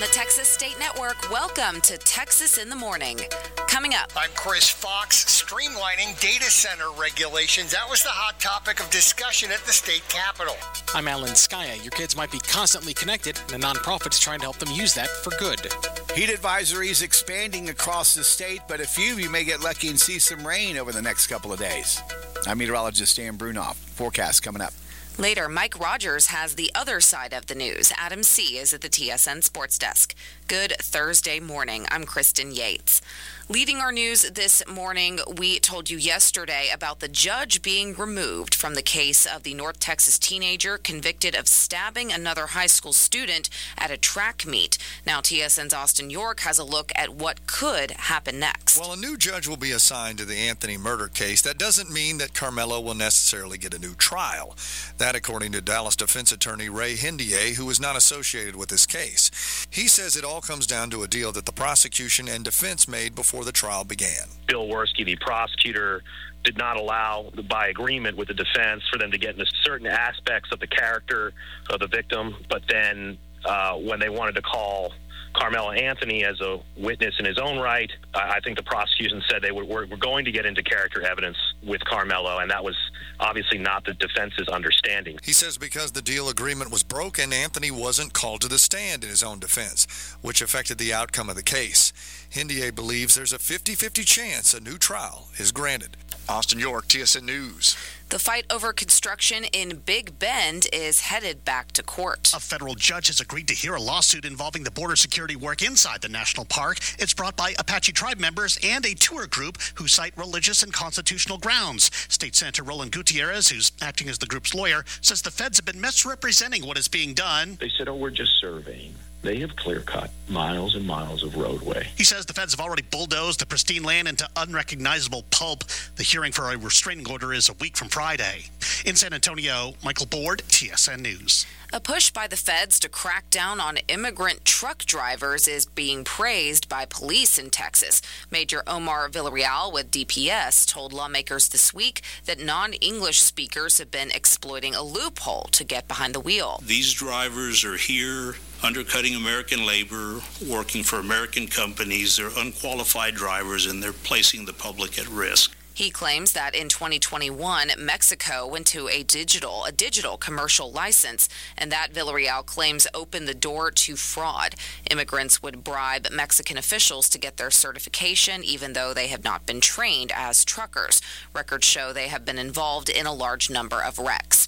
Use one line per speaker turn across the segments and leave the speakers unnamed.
the Texas State Network, welcome to Texas in the Morning. Coming up.
I'm Chris Fox. Streamlining data center regulations. That was the hot topic of discussion at the state capitol.
I'm Alan Skaya. Your kids might be constantly connected, and a nonprofit's trying to help them use that for good.
Heat advisories expanding across the state, but a few of you may get lucky and see some rain over the next couple of days. I'm meteorologist Dan Brunoff. Forecast coming up.
Later, Mike Rogers has the other side of the news. Adam C. is at the TSN Sports Desk. Good Thursday morning. I'm Kristen Yates. Leading our news this morning, we told you yesterday about the judge being removed from the case of the North Texas teenager convicted of stabbing another high school student at a track meet. Now, TSN's Austin York has a look at what could happen next.
Well, a new judge will be assigned to the Anthony murder case. That doesn't mean that Carmelo will necessarily get a new trial. That, according to Dallas defense attorney Ray Hendier, who is not associated with this case. He says it all comes down to a deal that the prosecution and defense made before the trial began.
Bill Worski, the prosecutor, did not allow, by agreement with the defense, for them to get into certain aspects of the character of the victim. But then when they wanted to call Carmelo Anthony as a witness in his own right, I think the prosecution said they were going to get into character evidence with Carmelo, and that was obviously not the defense's understanding.
He says because the deal agreement was broken, Anthony wasn't called to the stand in his own defense, which affected the outcome of the case. Hendier believes there's a 50-50 chance a new trial is granted.
Austin York, TSN News.
The fight over construction in Big Bend is headed back to court.
A federal judge has agreed to hear a lawsuit involving the border security work inside the national park. It's brought by Apache tribe members and a tour group who cite religious and constitutional grounds. State Senator Roland Gutierrez, who's acting as the group's lawyer, says the feds have been misrepresenting what is being done.
They said, we're just surveying. They have clear-cut miles and miles of roadway.
He says the feds have already bulldozed the pristine land into unrecognizable pulp. The hearing for a restraining order is a week from Friday. In San Antonio, Michael Board, TSN News.
A push by the feds to crack down on immigrant truck drivers is being praised by police in Texas. Major Omar Villarreal with DPS told lawmakers this week that non-English speakers have been exploiting a loophole to get behind the wheel.
These drivers are here undercutting American labor, working for American companies. They're unqualified drivers, and they're placing the public at risk.
He claims that in 2021, Mexico went to a digital commercial license, and that Villarreal claims opened the door to fraud. Immigrants would bribe Mexican officials to get their certification, even though they have not been trained as truckers. Records show they have been involved in a large number of wrecks.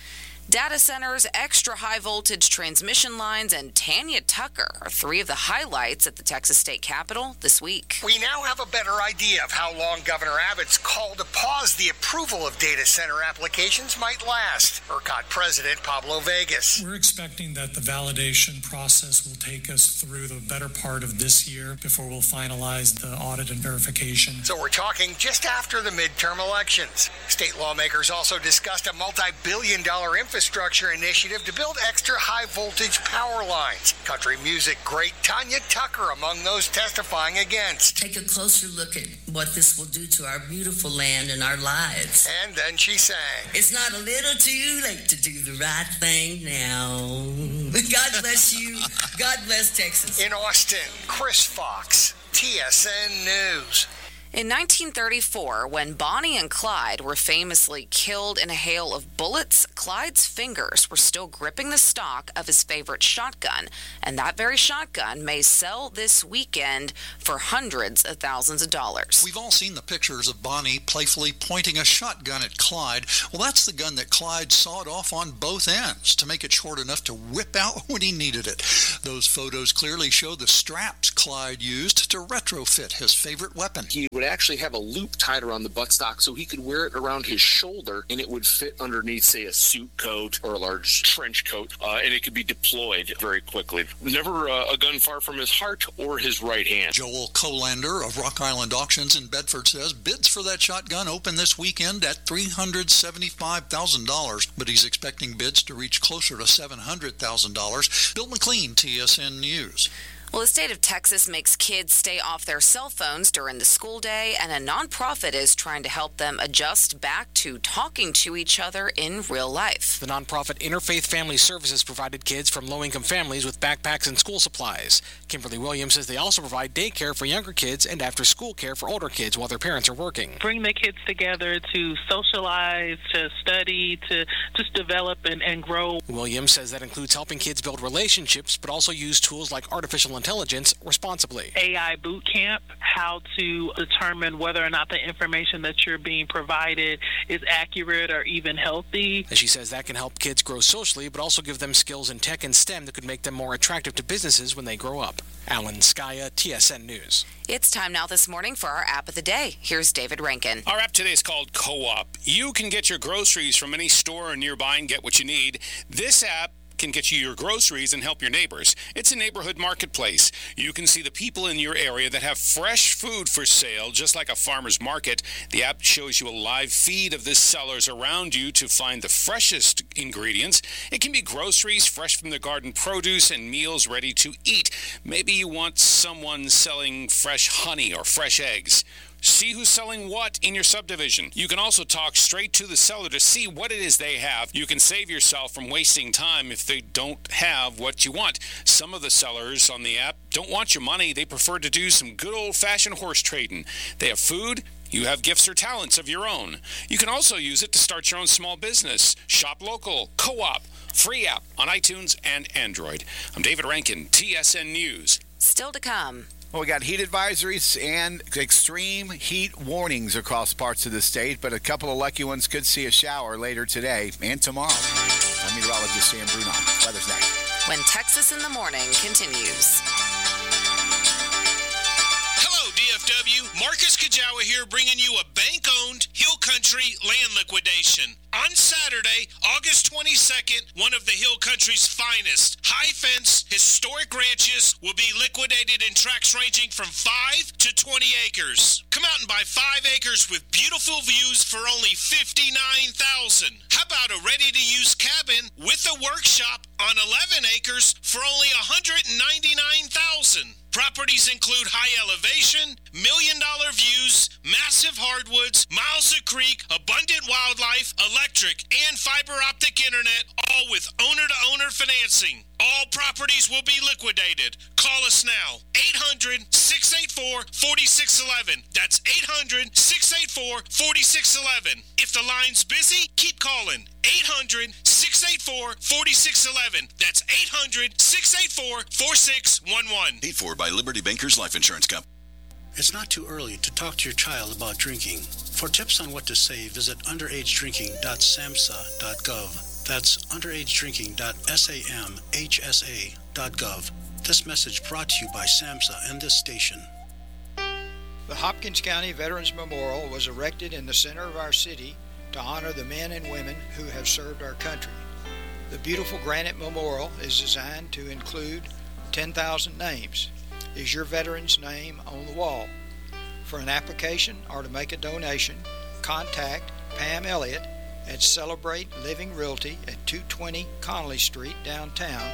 Data centers, extra high voltage transmission lines, and Tanya Tucker are three of the highlights at the Texas State Capitol this week.
We now have a better idea of how long Governor Abbott's call to pause the approval of data center applications might last. ERCOT President Pablo Vegas.
We're expecting that the validation process will take us through the better part of this year before we'll finalize the audit and verification.
So we're talking just after the midterm elections. State lawmakers also discussed a multi-billion-dollar infrastructure initiative to build extra high-voltage power lines. Country music great Tanya Tucker among those testifying against.
Take a closer look at what this will do to our beautiful land and our lives.
And then she sang.
It's not a little too late to do the right thing now. God bless you. God bless Texas.
In Austin, Chris Fox, TSN News.
In 1934, when Bonnie and Clyde were famously killed in a hail of bullets, Clyde's fingers were still gripping the stock of his favorite shotgun, and that very shotgun may sell this weekend for hundreds of thousands of dollars.
We've all seen the pictures of Bonnie playfully pointing a shotgun at Clyde. Well, that's the gun that Clyde sawed off on both ends to make it short enough to whip out when he needed it. Those photos clearly show the straps Clyde used to retrofit his favorite weapon.
He would actually have a loop tied around the buttstock so he could wear it around his shoulder, and it would fit underneath, say, a suit coat or a large trench coat, and it could be deployed very quickly. Never a gun far from his heart or his right hand.
Joel Colander of Rock Island Auctions in Bedford says bids for that shotgun open this weekend at $375,000, but he's expecting bids to reach closer to $700,000. Bill McLean, TSN News.
Well, the state of Texas makes kids stay off their cell phones during the school day, and a nonprofit is trying to help them adjust back to talking to each other in real life.
The nonprofit Interfaith Family Services provided kids from low-income families with backpacks and school supplies. Kimberly Williams says they also provide daycare for younger kids and after-school care for older kids while their parents are working.
Bring the kids together to socialize, to study, to just develop and grow.
Williams says that includes helping kids build relationships, but also use tools like artificial intelligence responsibly.
AI boot camp, how to determine whether or not the information that you're being provided is accurate or even healthy.
And she says that can help kids grow socially, but also give them skills in tech and STEM that could make them more attractive to businesses when they grow up. Alan Skaya, TSN News.
It's time now this morning for our app of the day. Here's David Rankin.
Our app today is called Co-op. You can get your groceries from any store nearby and get what you need. This app can get you your groceries and help your neighbors. It's a neighborhood marketplace. You can see the people in your area that have fresh food for sale, just like a farmer's market. The app shows you a live feed of the sellers around you to find the freshest ingredients. It can be groceries, fresh from the garden produce, and meals ready to eat. Maybe you want someone selling fresh honey or fresh eggs. See who's selling what in your subdivision. You can also talk straight to the seller to see what it is they have. You can save yourself from wasting time if they don't have what you want. Some of the sellers on the app don't want your money. They prefer to do some good old-fashioned horse trading. They have food. You have gifts or talents of your own. You can also use it to start your own small business. Shop local, Co-op, free app on iTunes and Android. I'm David Rankin, TSN News.
Still to come.
Well, we got heat advisories and extreme heat warnings across parts of the state, but a couple of lucky ones could see a shower later today and tomorrow. I'm meteorologist Sam Bruno. Weather's next.
When Texas in the Morning continues.
Hello, DFW. Marcus Kajawa here, bringing you a bank-owned Hill Country land liquidation. On Saturday, August 22nd, one of the Hill Country's finest high-fence historic ranches will be liquidated in tracts ranging from 5 to 20 acres. Come out and buy 5 acres with beautiful views for only $59,000. How about a ready-to-use cabin with a workshop on 11 acres for only $199,000? Properties include high elevation, million-dollar views, massive hardwoods, miles of creek, abundant wildlife, electric, and fiber optic internet, all with owner-to-owner financing. All properties will be liquidated. Call us now. 800-684-4611. That's 800-684-4611. If the line's busy, keep calling. 800-684-4611. That's 800-684-4611.
Paid for by Liberty Bankers Life Insurance Company.
It's not too early to talk to your child about drinking. For tips on what to say, visit underagedrinking.samhsa.gov. That's underagedrinking.samhsa.gov. This message brought to you by SAMHSA and this station.
The Hopkins County Veterans Memorial was erected in the center of our city to honor the men and women who have served our country. The beautiful granite memorial is designed to include 10,000 names. Is your veteran's name on the wall? For an application or to make a donation, contact Pam Elliott at Celebrate Living Realty at 220 Connolly Street, downtown,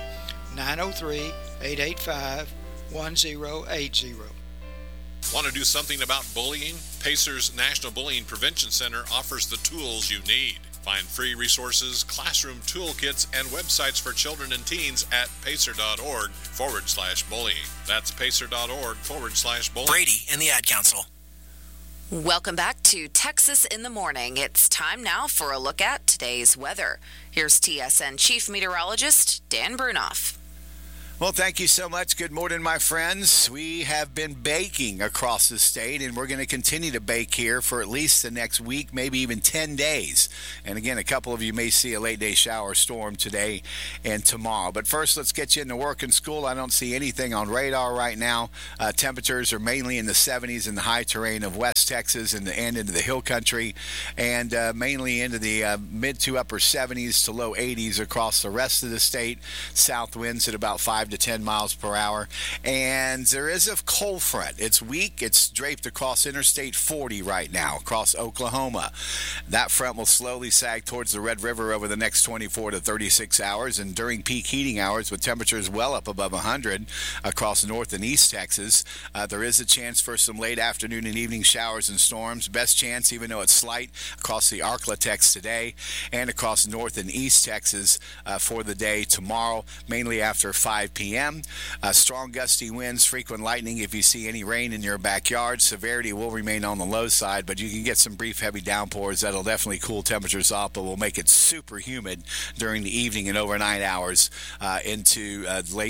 903-885-1080.
Want to do something about bullying? Pacer's National Bullying Prevention Center offers the tools you need. Find free resources, classroom toolkits, and websites for children and teens at pacer.org/bullying. That's pacer.org/bullying.
Brady and the Ad Council.
Welcome back to Texas in the Morning. It's time now for a look at today's weather. Here's TSN Chief Meteorologist Dan Brunoff.
Well, thank you so much. Good morning, my friends. We have been baking across the state, and we're going to continue to bake here for at least the next week, maybe even 10 days. And again, a couple of you may see a late-day shower storm today and tomorrow. But first, let's get you into work and school. I don't see anything on radar right now. Temperatures are mainly in the 70s in the high terrain of West Texas and into the hill country, and mainly into the mid to upper 70s to low 80s across the rest of the state. South winds at about 5 5 to 10 miles per hour. And there is a cold front. It's weak. It's draped across Interstate 40 right now, across Oklahoma. That front will slowly sag towards the Red River over the next 24 to 36 hours. And during peak heating hours, with temperatures well up above 100 across North and East Texas, there is a chance for some late afternoon and evening showers and storms. Best chance, even though it's slight, across the Arklatex today and across North and East Texas for the day tomorrow, mainly after 5 p.m. Strong gusty winds, frequent lightning if you see any rain in your backyard. Severity will remain on the low side, but you can get some brief heavy downpours that'll definitely cool temperatures off, but will make it super humid during the evening and overnight hours into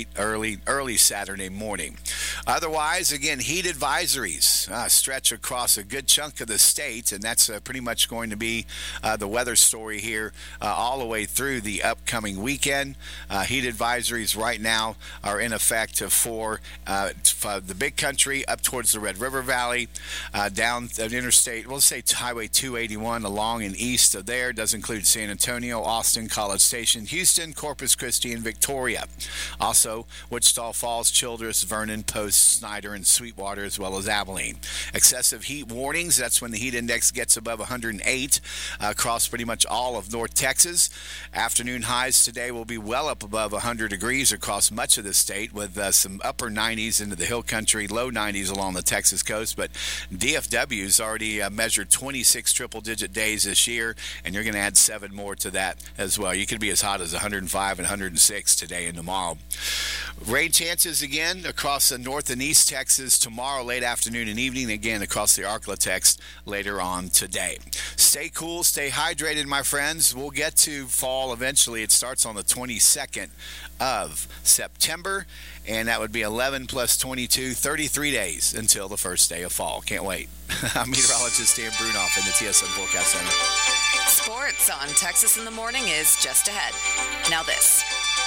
early Saturday morning. Otherwise, again, heat advisories stretch across a good chunk of the state, and that's pretty much going to be the weather story here all the way through the upcoming weekend. Heat advisories right now are in effect for the big country up towards the Red River Valley, down an interstate, we'll say Highway 281 along and east of there. Does include San Antonio, Austin, College Station, Houston, Corpus Christi, and Victoria. Also, Wichita Falls, Childress, Vernon, Post, Snyder, and Sweetwater, as well as Abilene. Excessive heat warnings, that's when the heat index gets above 108 across pretty much all of North Texas. Afternoon highs today will be well up above 100 degrees across much of the state, with some upper 90s into the hill country, low 90s along the Texas coast. But DFW's already measured 26 triple-digit days this year, and you're going to add 7 more to that as well. You could be as hot as 105 and 106 today and tomorrow. Rain chances again across the North and East Texas tomorrow, late afternoon and evening, again across the Arklatex later on today. Stay cool, stay hydrated, my friends. We'll get to fall eventually. It starts on the 22nd of September, and that would be 11 plus 22, 33 days until the first day of fall. Can't wait. I'm meteorologist Dan Brunoff in the TSN Forecast Center.
Sports on Texas in the Morning is just ahead. Now this.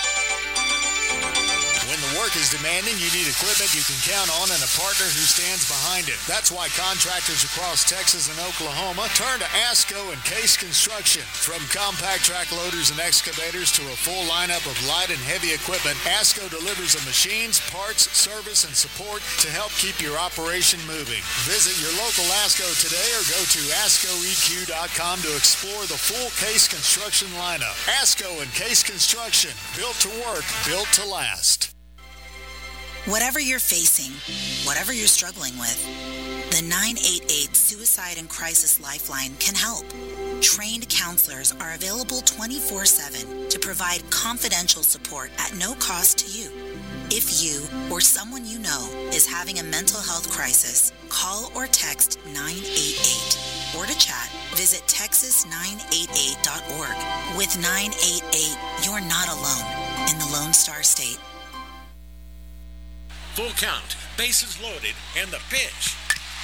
When the work is demanding, you need equipment you can count on and a partner who stands behind it. That's why contractors across Texas and Oklahoma turn to ASCO and Case Construction. From compact track loaders and excavators to a full lineup of light and heavy equipment, ASCO delivers the machines, parts, service, and support to help keep your operation moving. Visit your local ASCO today or go to ASCOEQ.com to explore the full Case Construction lineup. ASCO and Case Construction, built to work, built to last.
Whatever you're facing, whatever you're struggling with, the 988 Suicide and Crisis Lifeline can help. Trained counselors are available 24/7 to provide confidential support at no cost to you. If you or someone you know is having a mental health crisis, call or text 988. Or to chat, visit texas988.org. With 988, you're not alone in the Lone Star State.
Full count, bases loaded, and the pitch.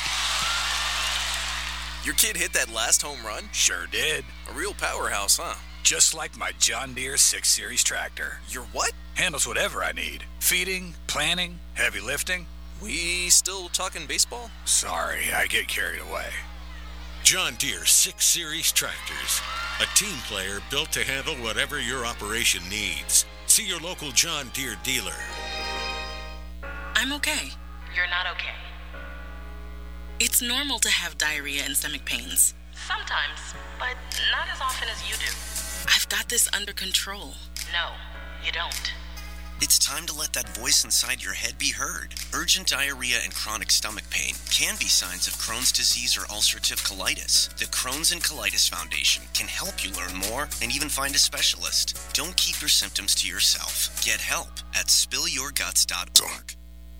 Your kid hit that last home run?
Sure did.
A real powerhouse, huh?
Just like my John Deere 6 Series tractor.
Your what?
Handles whatever I need. Feeding, planting, heavy lifting.
We still talking baseball?
Sorry, I get carried away.
John Deere 6 Series tractors. A team player built to handle whatever your operation needs. See your local John Deere dealer.
I'm okay. You're not okay. It's normal to have diarrhea and stomach pains. Sometimes, but not as often as you do. I've got this under control. No, you don't.
It's time to let that voice inside your head be heard. Urgent diarrhea and chronic stomach pain can be signs of Crohn's disease or ulcerative colitis. The Crohn's and Colitis Foundation can help you learn more and even find a specialist. Don't keep your symptoms to yourself. Get help at spillyourguts.org.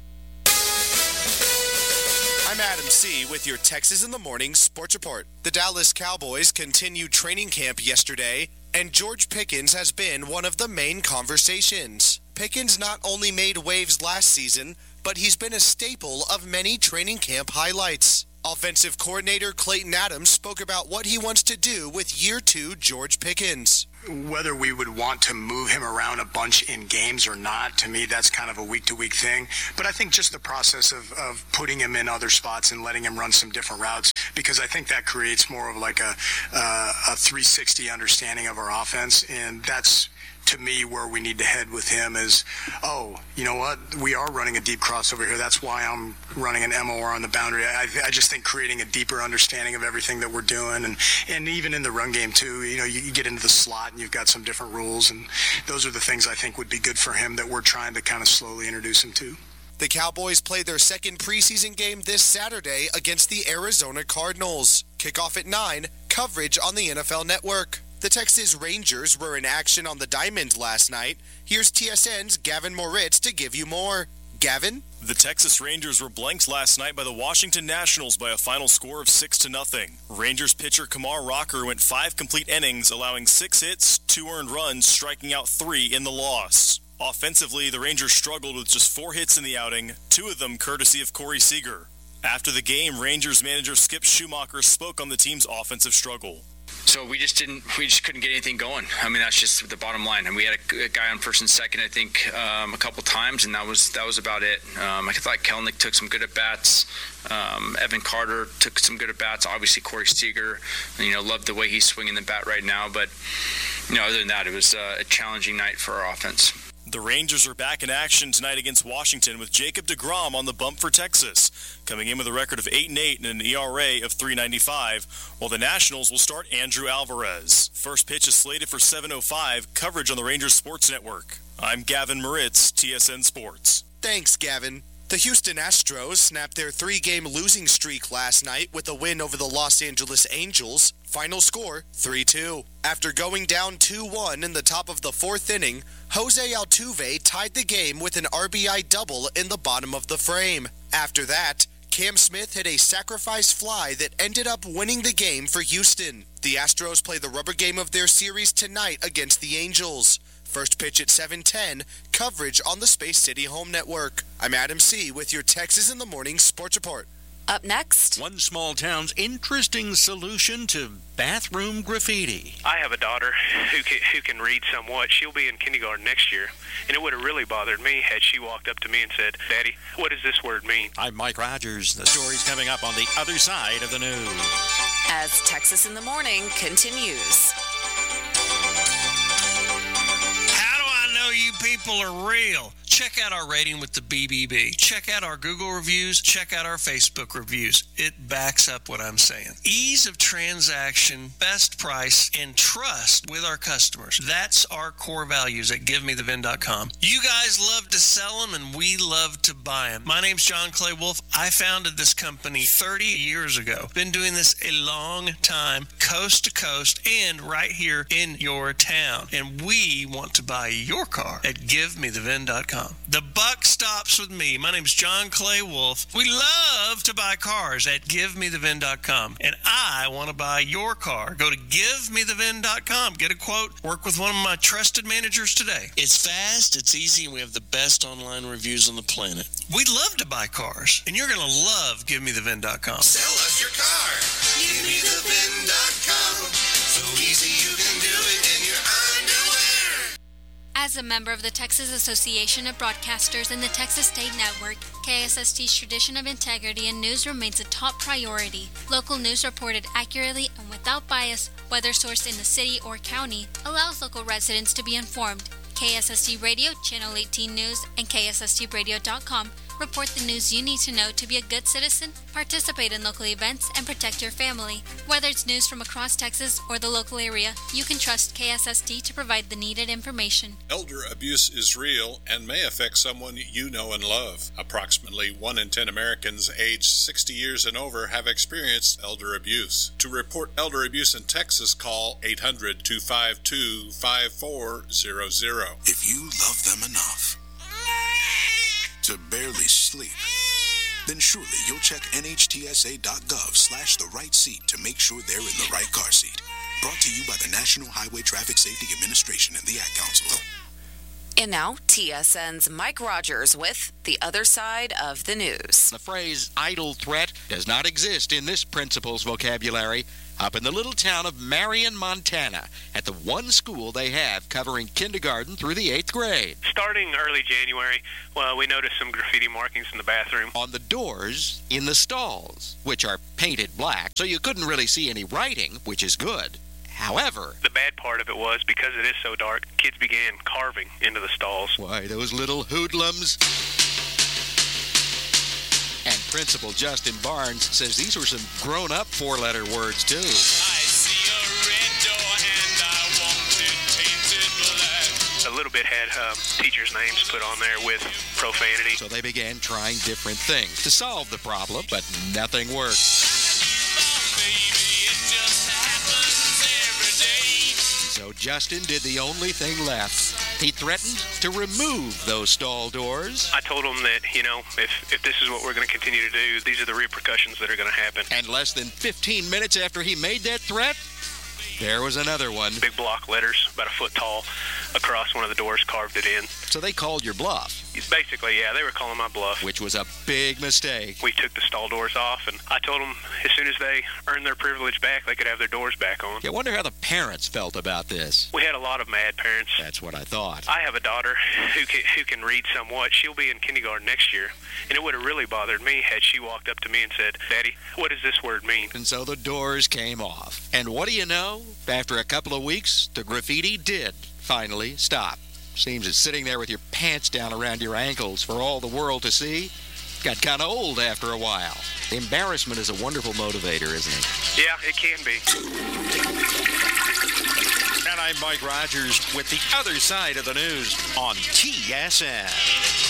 I'm Adam C. with your Texas in the Morning Sports Report. The Dallas Cowboys continued training camp yesterday, and George Pickens has been one of the main conversations. Pickens not only made waves last season, but he's been a staple of many training camp highlights. Offensive coordinator Clayton Adams spoke about what he wants to do with year 2 George Pickens.
Whether we would want to move him around a bunch in games or not, to me, that's kind of a week-to-week thing. But I think just the process of putting him in other spots and letting him run some different routes, because I think that creates more of like a 360 understanding of our offense, and that's, to me, where we need to head with him is, oh, you know what? We are running a deep crossover here. That's why I'm running an MOR on the boundary. I just think creating a deeper understanding of everything that we're doing, and even in the run game too, you know, you get into the slot and you've got some different rules, and those are the things I think would be good for him that we're trying to kind of slowly introduce him to.
The Cowboys play their second preseason game this Saturday against the Arizona Cardinals. Kickoff at 9, coverage on the NFL Network. The Texas Rangers were in action on the Diamond last night. Here's TSN's Gavin Moritz to give you more. Gavin?
The Texas Rangers were blanked last night by the Washington Nationals by a final score of 6-0. Rangers pitcher Kumar Rocker went 5 complete innings, allowing 6 hits, 2 earned runs, striking out 3 in the loss. Offensively, the Rangers struggled with just 4 hits in the outing, 2 of them courtesy of Corey Seager. After the game, Rangers manager Skip Schumacher spoke on the team's offensive struggle.
So we just couldn't get anything going. I mean, that's just the bottom line. And we had a guy on first and second, I think, a couple times, and that was about it. I thought Kelnick took some good at bats. Evan Carter took some good at bats. Obviously, Corey Seager, loved the way he's swinging the bat right now. But other than that, it was a challenging night for our offense.
The Rangers are back in action tonight against Washington with Jacob deGrom on the bump for Texas, coming in with a record of 8-8 and an ERA of .395, while the Nationals will start Andrew Alvarez. First pitch is slated for 7:05, coverage on the Rangers Sports Network. I'm Gavin Moritz, TSN Sports.
Thanks, Gavin. The Houston Astros snapped their 3-game losing streak last night with a win over the Los Angeles Angels. Final score, 3-2. After going down 2-1 in the top of the 4th inning, Jose Altuve tied the game with an RBI double in the bottom of the frame. After that, Cam Smith hit a sacrifice fly that ended up winning the game for Houston. The Astros play the rubber game of their series tonight against the Angels. First pitch at 7:10, coverage on the Space City Home Network. I'm Adam C. with your Texas in the Morning Sports Report.
Up next,
one small town's interesting solution to bathroom graffiti.
I have a daughter who can read somewhat. She'll be in kindergarten next year, and it would have really bothered me had she walked up to me and said, "Daddy, what does this word mean?"
I'm Mike Rogers. The story's coming up on the other side of the news.
As Texas in the Morning continues.
You people are real. Check out our rating with the BBB. Check out our Google reviews. Check out our Facebook reviews. It backs up what I'm saying. Ease of transaction, best price, and trust with our customers. That's our core values at GiveMeTheVin.com. You guys love to sell them, and we love to buy them. My name's John Clay Wolf. I founded this company 30 years ago. Been doing this a long time, coast to coast, and right here in your town. And we want to buy your car at GiveMeTheVin.com. The buck stops with me. My name's John Clay Wolf. We love to buy cars at GiveMeTheVin.com, and I want to buy your car. Go to GiveMeTheVin.com. Get a quote. Work with one of my trusted managers today. It's fast, it's easy, and we have the best online reviews on the planet. We love to buy cars, and you're going to love GiveMeTheVin.com.
Sell us your car. GiveMeTheVin.com. So easy you can do it in your underwear.
As a member of the Texas Association of Broadcasters and the Texas State Network, KSST's tradition of integrity and news remains a top priority. Local news reported accurately and without bias, whether sourced in the city or county, allows local residents to be informed. KSST Radio, Channel 18 News, and KSSTradio.com report the news you need to know to be a good citizen, participate in local events, and protect your family. Whether it's news from across Texas or the local area, you can trust KSST to provide the needed information.
Elder abuse is real and may affect someone you know and love. Approximately 1 in 10 Americans aged 60 years and over have experienced elder abuse. To report elder abuse in Texas, call 800-252-5400.
If you love them enough to barely sleep, then surely you'll check NHTSA.gov/the right seat to make sure they're in the right car seat. Brought to you by the National Highway Traffic Safety Administration and the Ad Council.
And now, TSN's Mike Rogers with the other side of the news.
The phrase idle threat does not exist in this principal's vocabulary.
up in the little town of Marion, Montana, at the one school they have covering kindergarten through the 8th grade.
Starting early January, well, we noticed some graffiti markings in the bathroom.
On the doors in the stalls, which are painted black, so you couldn't really see any writing, which is good. However,
the bad part of it was, because it is so dark, kids began carving into the stalls.
Why, those little hoodlums. And Principal Justin Barnes says these were some grown-up four-letter words, too.
I see a red door and I want it painted black.
A little bit had teachers' names put on there with profanity.
So they began trying different things to solve the problem, but nothing worked. So Justin did the only thing left. He threatened to remove those stall doors.
I told him that, if this is what we're going to continue to do, these are the repercussions that are going to happen.
And less than 15 minutes after he made that threat, there was another one.
Big block letters, about a foot tall, across one of the doors, carved it in.
So they called your bluff.
Basically, yeah, they were calling my bluff.
Which was a big mistake.
We took the stall doors off, and I told them as soon as they earned their privilege back, they could have their doors back on.
I wonder how the parents felt about this.
We had a lot of mad parents.
That's what I thought.
I have a daughter who can read somewhat. She'll be in kindergarten next year, and it would have really bothered me had she walked up to me and said, "Daddy, what does this word mean?"
And so the doors came off. And what do you know? After a couple of weeks, the graffiti did finally stop. Seems that sitting there with your pants down around your ankles for all the world to see got kind of old after a while. Embarrassment is a wonderful motivator, isn't it?
Yeah, it can be.
And I'm Mike Rogers with the other side of the news on TSN.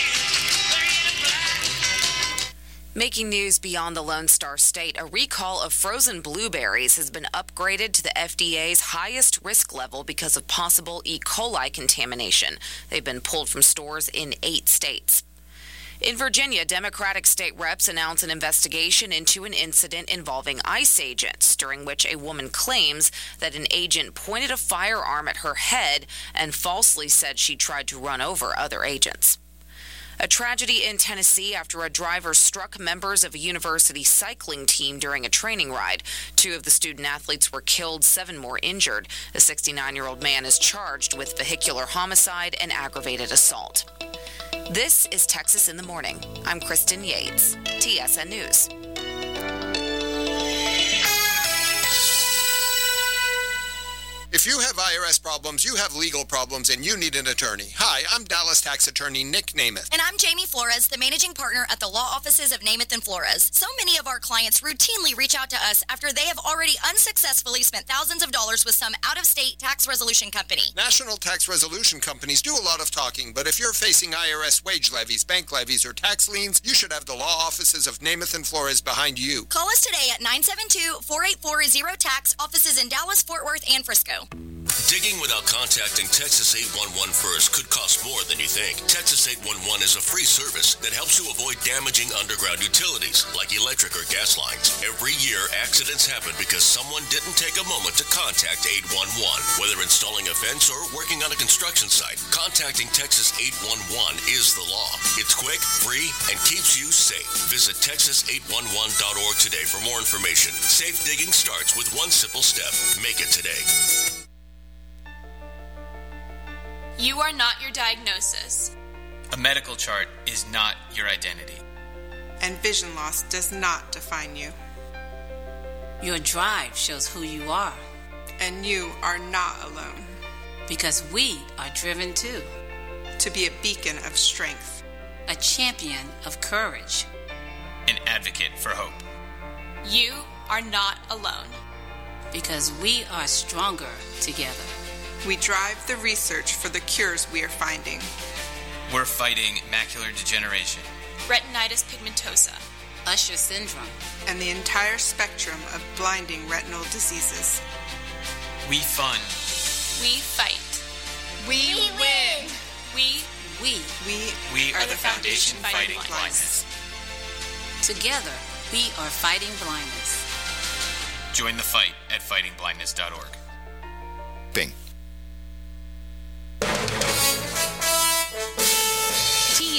Making news beyond the Lone Star State, a recall of frozen blueberries has been upgraded to the FDA's highest risk level because of possible E. coli contamination. They've been pulled from stores in 8 states. In Virginia, Democratic state reps announced an investigation into an incident involving ICE agents, during which a woman claims that an agent pointed a firearm at her head and falsely said she tried to run over other agents. A tragedy in Tennessee after a driver struck members of a university cycling team during a training ride. 2 of the student athletes were killed, 7 more injured. A 69-year-old man is charged with vehicular homicide and aggravated assault. This is Texas in the Morning. I'm Kristen Yates, TSN News.
If you have IRS problems, you have legal problems, and you need an attorney. Hi, I'm Dallas tax attorney Nick Namath.
And I'm Jamie Flores, the managing partner at the law offices of Namath & Flores. So many of our clients routinely reach out to us after they have already unsuccessfully spent thousands of dollars with some out-of-state tax resolution company.
National tax resolution companies do a lot of talking, but if you're facing IRS wage levies, bank levies, or tax liens, you should have the law offices of Namath & Flores behind you.
Call us today at 972-484-0TAX, offices in Dallas, Fort Worth, and Frisco.
Digging without contacting Texas 811 first could cost more than you think. Texas 811 is a free service that helps you avoid damaging underground utilities like electric or gas lines. Every year, accidents happen because someone didn't take a moment to contact 811. Whether installing a fence or working on a construction site, contacting Texas 811 is the law. It's quick, free, and keeps you safe. Visit Texas811.org today for more information. Safe digging starts with one simple step. Make it today.
You are not your diagnosis.
A medical chart is not your identity.
And vision loss does not define you.
Your drive shows who you are.
And you are not alone.
Because we are driven too.
To be a beacon of strength.
A champion of courage.
An advocate for hope.
You are not alone.
Because we are stronger together.
We drive the research for the cures we are finding.
We're fighting macular degeneration,
retinitis pigmentosa,
Usher syndrome,
and the entire spectrum of blinding retinal diseases.
We fund.
We fight.
We win.
We
are the Foundation Fighting Blindness.
Together, we are fighting blindness.
Join the fight at fightingblindness.org.
Bing.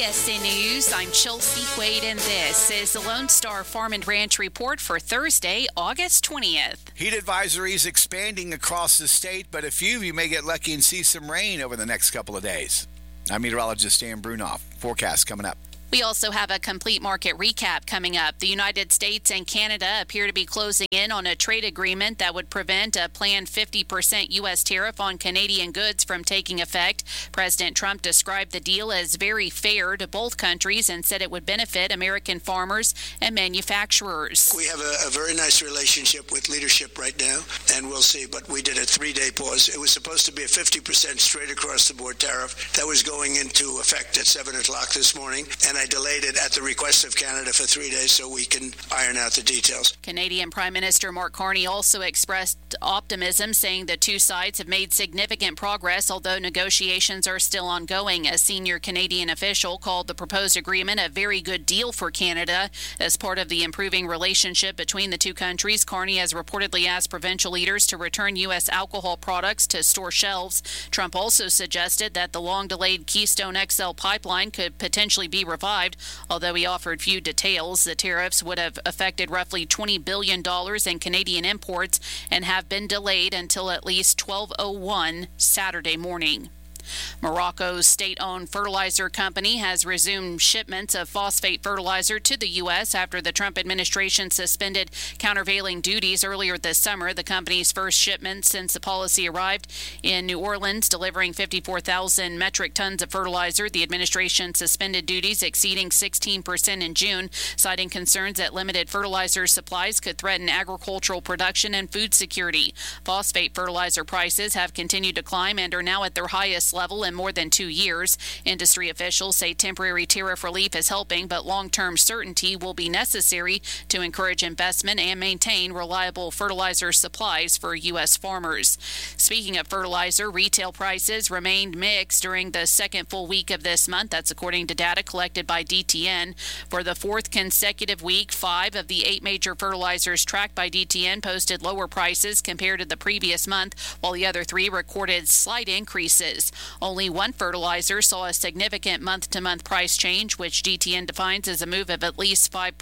KSC News, I'm Chelsea Quaid, and this is the Lone Star Farm and Ranch Report for Thursday, August 20th.
Heat advisories expanding across the state, but a few of you may get lucky and see some rain over the next couple of days. I'm meteorologist Dan Brunoff. Forecast coming up.
We also have a complete market recap coming up. The United States and Canada appear to be closing in on a trade agreement that would prevent a planned 50% U.S. tariff on Canadian goods from taking effect. President Trump described the deal as very fair to both countries and said it would benefit American farmers and manufacturers.
We have a very nice relationship with leadership right now, and we'll see. But we did a 3-day pause. It was supposed to be a 50% straight across the board tariff that was going into effect at 7 o'clock this morning, and I delayed it at the request of Canada for 3 days so we can iron out the details.
Canadian Prime Minister Mark Carney also expressed optimism, saying the two sides have made significant progress, although negotiations are still ongoing. A senior Canadian official called the proposed agreement a very good deal for Canada. As part of the improving relationship between the two countries, Carney has reportedly asked provincial leaders to return U.S. alcohol products to store shelves. Trump also suggested that the long-delayed Keystone XL pipeline could potentially be revived. Although he offered few details, the tariffs would have affected roughly $20 billion in Canadian imports and have been delayed until at least 12:01 Saturday morning. Morocco's state-owned fertilizer company has resumed shipments of phosphate fertilizer to the U.S. after the Trump administration suspended countervailing duties earlier this summer. The company's first shipment since the policy arrived in New Orleans, delivering 54,000 metric tons of fertilizer. The administration suspended duties exceeding 16% in June, citing concerns that limited fertilizer supplies could threaten agricultural production and food security. Phosphate fertilizer prices have continued to climb and are now at their highest level in more than 2 years. Industry officials say temporary tariff relief is helping, but long-term certainty will be necessary to encourage investment and maintain reliable fertilizer supplies for U.S. farmers. Speaking of fertilizer, retail prices remained mixed during the second full week of this month. That's according to data collected by DTN. For the fourth consecutive week, 5 of the 8 major fertilizers tracked by DTN posted lower prices compared to the previous month, while the other 3 recorded slight increases. Only one fertilizer saw a significant month-to-month price change, which DTN defines as a move of at least 5%.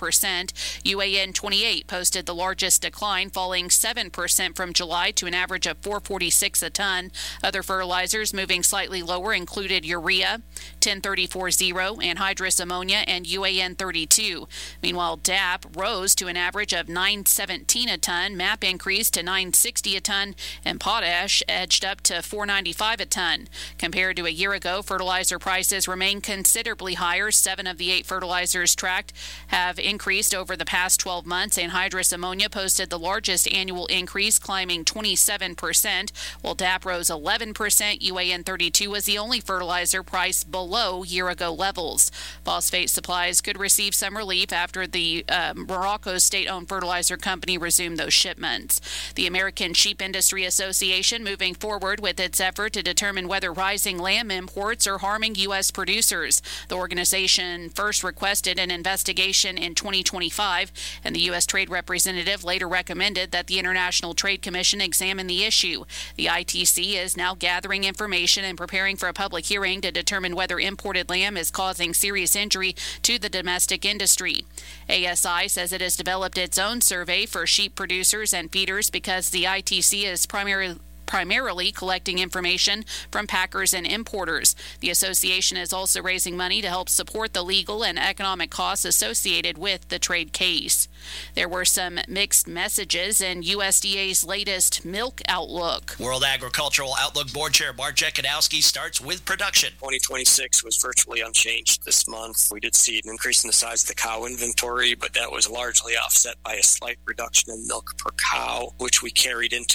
UAN 28 posted the largest decline, falling 7% from July to an average of $4.46 a ton. Other fertilizers moving slightly lower included urea, 1034-0, anhydrous ammonia, and UAN 32. Meanwhile, DAP rose to an average of $9.17 a ton, MAP increased to $9.60 a ton, and potash edged up to $4.95 a ton. Compared to a year ago, fertilizer prices remain considerably higher. 7 of the 8 fertilizers tracked have increased over the past 12 months. Anhydrous ammonia posted the largest annual increase, climbing 27%, while DAP rose 11%. UAN 32 was the only fertilizer priced below year-ago levels. Phosphate supplies could receive some relief after the Morocco's state-owned fertilizer company resumed those shipments. The American Sheep Industry Association moving forward with its effort to determine whether rising lamb imports are harming U.S. producers. The organization first requested an investigation in 2025, and the U.S. Trade Representative later recommended that the International Trade Commission examine the issue. The ITC is now gathering information and preparing for a public hearing to determine whether imported lamb is causing serious injury to the domestic industry. ASI says it has developed its own survey for sheep producers and feeders because the ITC is primarily collecting information from packers and importers. The association is also raising money to help support the legal and economic costs associated with the trade case. There were some mixed messages in USDA's latest milk outlook.
World Agricultural Outlook Board Chair Bart Jekanowski starts with production.
2026 was virtually unchanged this month. We did see an increase in the size of the cow inventory, but that was largely offset by a slight reduction in milk per cow, which we carried into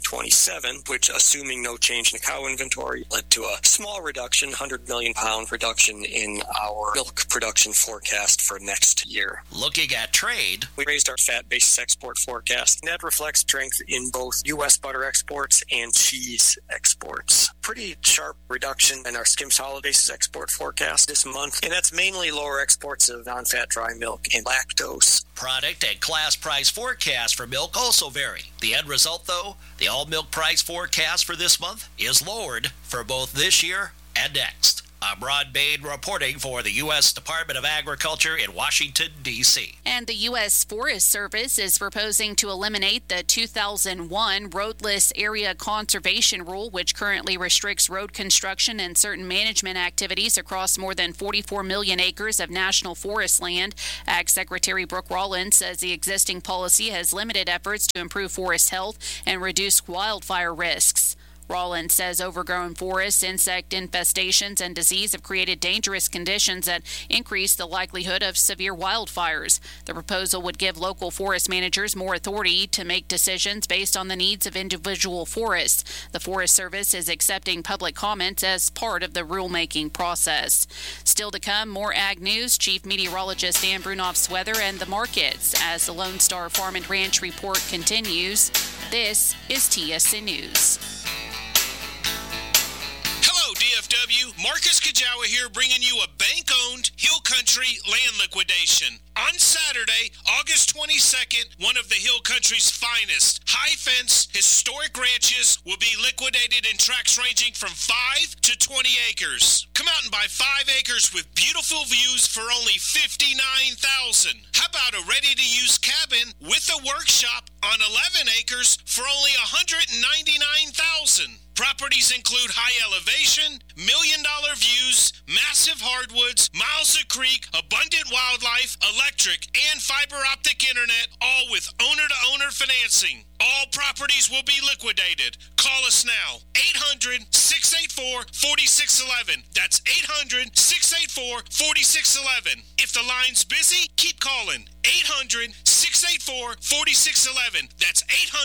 2027. Which, assuming no change in the cow inventory, led to a small reduction, 100 million pound reduction in our milk production forecast for next year.
Looking at trade,
we raised our fat basis export forecast, and that reflects strength in both U.S. butter exports and cheese exports. Pretty sharp reduction in our skim solid basis export forecast this month, and that's mainly lower exports of non-fat dry milk and lactose.
Product and class price forecasts for milk also vary. The end result, though, the all milk price forecast for this month is lowered for both this year and next. I'm Rod Bain reporting for the U.S. Department of Agriculture in Washington, D.C.
And the U.S. Forest Service is proposing to eliminate the 2001 roadless area conservation rule, which currently restricts road construction and certain management activities across more than 44 million acres of national forest land. Ag Secretary Brooke Rollins says the existing policy has limited efforts to improve forest health and reduce wildfire risks. Rollins says overgrown forests, insect infestations, and disease have created dangerous conditions that increase the likelihood of severe wildfires. The proposal would give local forest managers more authority to make decisions based on the needs of individual forests. The Forest Service is accepting public comments as part of the rulemaking process. Still to come, more ag news, Chief Meteorologist Dan Brunoff's weather and the markets as the Lone Star Farm and Ranch Report continues. This is TSN News.
DFW, Marcus Kajawa here bringing you a bank-owned Hill Country land liquidation. On Saturday, August 22nd, one of the Hill Country's finest high-fence historic ranches will be liquidated in tracts ranging from 5 to 20 acres. Come out and buy 5 acres with beautiful views for only $59,000. How about a ready-to-use cabin with a workshop on 11 acres for only $199,000? Properties include high elevation, million-dollar views, massive hardwoods, miles of creek, abundant wildlife, electric, and fiber optic internet, all with owner-to-owner financing. All properties will be liquidated. Call us now. 800-684-4611. That's 800-684-4611. If the line's busy, keep calling. 800-684-4611. That's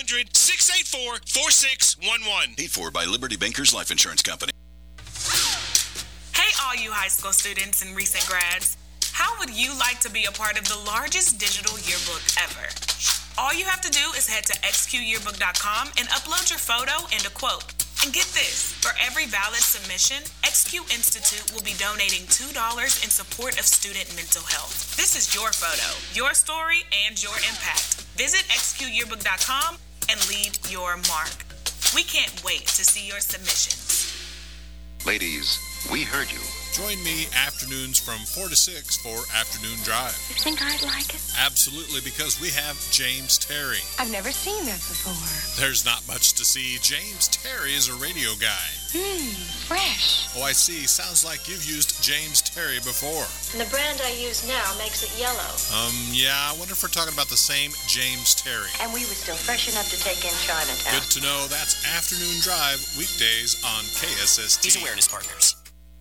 800-684-4611.
Paid for by Liberty Bankers Life Insurance Company.
Hey, all you high school students and recent grads. How would you like to be a part of the largest digital yearbook ever? All you have to do is head to xqyearbook.com and upload your photo and a quote. And get this, for every valid submission, XQ Institute will be donating $2 in support of student mental health. This is your photo, your story, and your impact. Visit xqyearbook.com and leave your mark. We can't wait to see your submissions.
Ladies, we heard you.
Join me afternoons from 4 to 6 for Afternoon Drive.
You think I'd like it?
Absolutely, because we have James Terry.
I've never seen that before.
There's not much to see. James Terry is a radio guy.
Fresh.
Oh, I see. Sounds like you've used James Terry before.
And the brand I use now makes it yellow.
Yeah, I wonder if we're talking about the same James Terry.
And we were still fresh enough to take in Chinatown.
Good to know. That's Afternoon Drive, weekdays on KSST.
These awareness partners.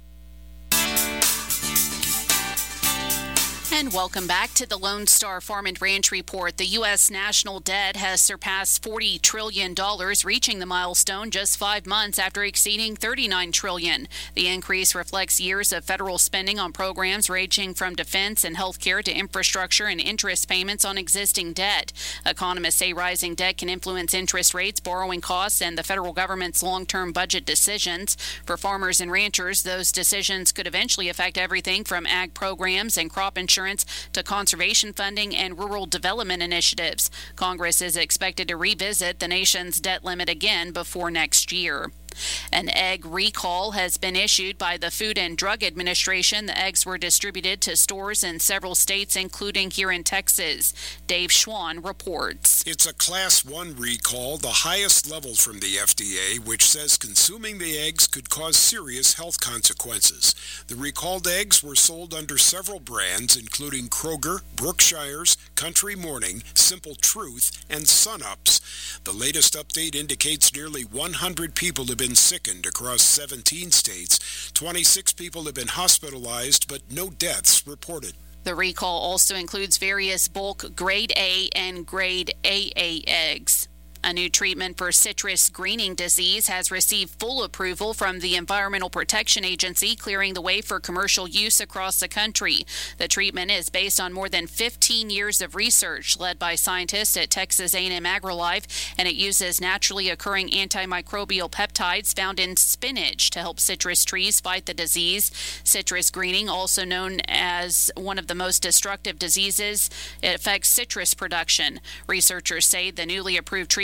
And welcome back to the Lone Star Farm and Ranch Report. The U.S. national debt has surpassed $40 trillion, reaching the milestone just 5 months after exceeding $39 trillion. The increase reflects years of federal spending on programs ranging from defense and health care to infrastructure and interest payments on existing debt. Economists say rising debt can influence interest rates, borrowing costs, and the federal government's long-term budget decisions. For farmers and ranchers, those decisions could eventually affect everything from ag programs and crop insurance to conservation funding and rural development initiatives. Congress is expected to revisit the nation's debt limit again before next year. An egg recall has been issued by the Food and Drug Administration. The eggs were distributed to stores in several states, including here in Texas. Dave Schwann reports.
It's a Class 1 recall, the highest level from the FDA, which says consuming the eggs could cause serious health consequences. The recalled eggs were sold under several brands, including Kroger, Brookshire's, Country Morning, Simple Truth, and Sun-Ups. The latest update indicates nearly 100 people have been sickened across 17 states. 26 people have been hospitalized, but no deaths reported.
The recall also includes various bulk Grade A and Grade AA eggs. A new treatment for citrus greening disease has received full approval from the Environmental Protection Agency, clearing the way for commercial use across the country. The treatment is based on more than 15 years of research led by scientists at Texas A&M AgriLife, and it uses naturally occurring antimicrobial peptides found in spinach to help citrus trees fight the disease. Citrus greening, also known as one of the most destructive diseases, it affects citrus production. Researchers say the newly approved treatment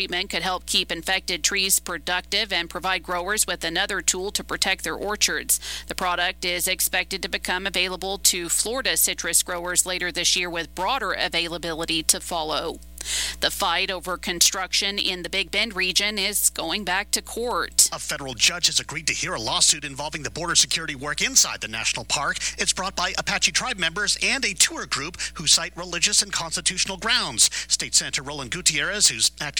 treatment could help keep infected trees productive and provide growers with another tool to protect their orchards. The product is expected to become available to Florida citrus growers later this year, with broader availability to follow. The fight over construction in the Big Bend region is going back to court.
A federal judge has agreed to hear a lawsuit involving the border security work inside the national park. It's brought by Apache tribe members and a tour group who cite religious and constitutional grounds. State Senator Roland Gutierrez, who's acting